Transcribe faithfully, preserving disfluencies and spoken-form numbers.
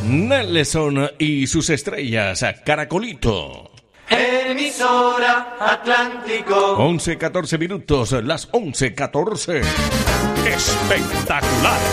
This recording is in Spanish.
Nelson y sus estrellas, Caracolito. Emisora Atlántico. once catorce minutos, las once catorce. Espectacular.